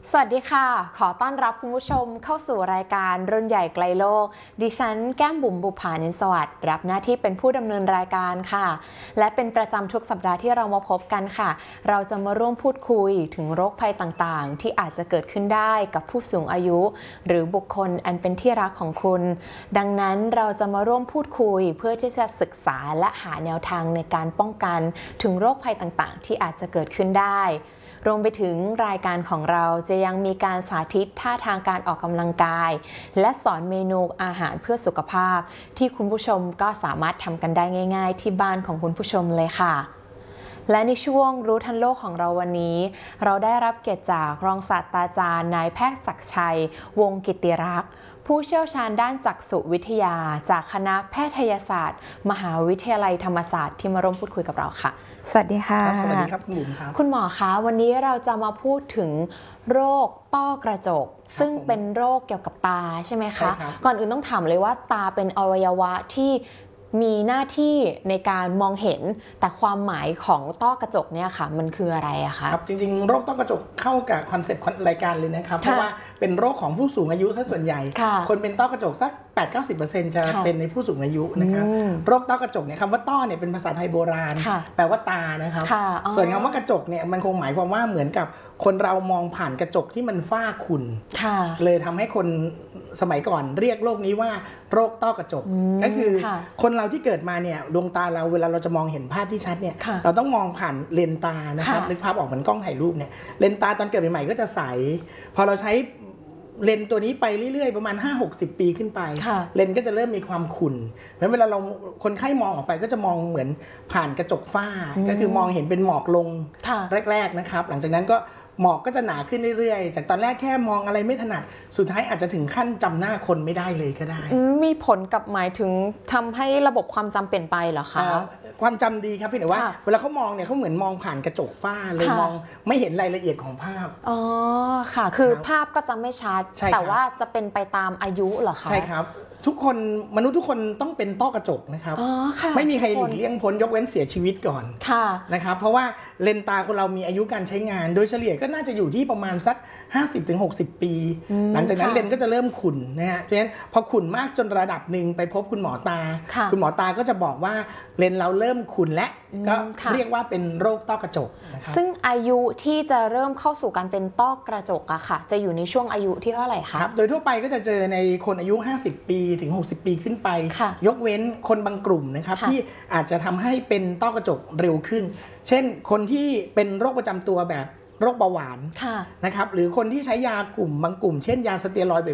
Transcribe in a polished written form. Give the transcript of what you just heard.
สวัสดีค่ะขอต้อนรับคุณผู้ชมเข้าสู่รายการรุ่นใหญ่ไกลโลกดิฉันแก้มบุ๋มบุภานินสวัสดิ์รับหน้าที่เป็นผู้ดำเนินรายการค่ะและเป็นประจำทุกสัปดาห์ที่เรามาพบกันค่ะเราจะมาร่วมพูดคุยถึงโรคภัยต่างๆที่อาจจะเกิดขึ้นได้กับผู้สูงอายุหรือบุคคลอันเป็นที่รักของคุณดังนั้นเราจะมาร่วมพูดคุยเพื่อที่จะศึกษาและหาแนวทางในการป้องกันถึงโรคภัยต่างๆที่อาจจะเกิดขึ้นได้รวมไปถึงรายการของเราจะยังมีการสาธิตท่าทางการออกกำลังกายและสอนเมนูอาหารเพื่อสุขภาพที่คุณผู้ชมก็สามารถทำกันได้ง่ายๆที่บ้านของคุณผู้ชมเลยค่ะและในช่วงรู้ทันโลกของเราวันนี้เราได้รับเกียรติจากรองศาสตราจารย์นายแพทย์ศักดิ์ชัยวงศ์กิติรักษ์ผู้เชี่ยวชาญด้านจักษุวิทยาจากคณะแพทยศาสตร์มหาวิทยาลัยธรรมศาสตร์ที่มาร่วมพูดคุยกับเราค่ะสวัสดีค่ะสวัสดีครับคุณบุ๋มครับคุณหมอคะวันนี้เราจะมาพูดถึงโรคต้อกระจกซึ่งเป็นโรคเกี่ยวกับตาใช่ไหมคะก่อนอื่นต้องถามเลยว่าตาเป็นอวัยวะที่มีหน้าที่ในการมองเห็นแต่ความหมายของต้อกระจกเนี่ยค่ะมันคืออะไรอะคะครับจริงๆโรคต้อกระจกเข้ากับคอนเซ็ปต์รายการเลยนะครับเพราะว่าเป็นโรคของผู้สูงอายุซะส่วนใหญ่คนเป็นต้อกระจกสัก 8-90% จะเป็นในผู้สูงอายุนะครับโรคต้อกระจกเนี่ยคำว่าต้อเนี่ยเป็นภาษาไทยโบราณแปลว่าตานะครับส่วนคำว่ากระจกเนี่ยมันคงหมายความว่าเหมือนกับคนเรามองผ่านกระจกที่มันฝ้าขุ่นเลยทำให้คนสมัยก่อนเรียกโรคนี้ว่าโรคต้อกระจกก็คือคนเราที่เกิดมาเนี่ยดวงตาเราเวลาเราจะมองเห็นภาพที่ชัดเนี่ยเราต้องมองผ่านเลนส์ตานะครับนึกภาพออกเหมือนกล้องถ่ายรูปเนี่ยเลนส์ตาตอนเกิดใหม่ๆก็จะใสพอเราใช้เลนส์ตัวนี้ไปเรื่อยๆประมาณ 5-60 ปีขึ้นไปเลนส์ก็จะเริ่มมีความขุ่นเพราะเวลาเราคนไข้มองออกไปก็จะมองเหมือนผ่านกระจกฝ้าก็คือมองเห็นเป็นหมอกลงแรกๆนะครับหลังจากนั้นก็หมอกก็จะหนาขึ้นเรื่อยๆจากตอนแรกแค่มองอะไรไม่ถนัดสุดท้ายอาจจะถึงขั้นจำหน้าคนไม่ได้เลยก็ได้มีผลกับหมายถึงทำให้ระบบความจำเปลี่ยนไปเหรอคะความจำดีครับพี่แต่ว่าเวลาเขามองเนี่ยเขาเหมือนมองผ่านกระจกฝ้าเลยมองไม่เห็นรายละเอียดของภาพอ๋อค่ะคือภาพก็จะไม่ชัดแต่ว่าจะเป็นไปตามอายุเหรอคะใช่ครับทุกคนมนุษย์ทุกคนต้องเป็นต้อกระจกนะครับไม่มีใครหลีกเลี่ยงพ้นยกเว้นเสียชีวิตก่อนนะครับเพราะว่าเลนตาคนเรามีอายุการใช้งานโดยเฉลี่ยก็น่าจะอยู่ที่ประมาณสัก 50-60 ปีหลังจากนั้นเลนก็จะเริ่มขุ่นนะฮะเพราะฉะนั้นพอขุ่นมากจนระดับหนึ่งไปพบคุณหมอตาคุณหมอตาก็จะบอกว่าเลนเราเริ่มขุ่นและก็เรียกว่าเป็นโรคต้อกระจกนะครับซึ่งอายุที่จะเริ่มเข้าสู่การเป็นต้อกระจกอะค่ะจะอยู่ในช่วงอายุที่เท่าไหร่คะครับโดยทั่วไปก็จะเจอในคนอายุ50 ปีถึง60 ปีขึ้นไปยกเว้นคนบางกลุ่มนะครับที่อาจจะทำให้เป็นต้อกระจกเร็วขึ้นเช่นคนที่เป็นโรคประจำตัวแบบโรคเบาหวานนะครับหรือคนที่ใช้ยากลุ่มบางกลุ่มเช่นยาสเตียรอยด์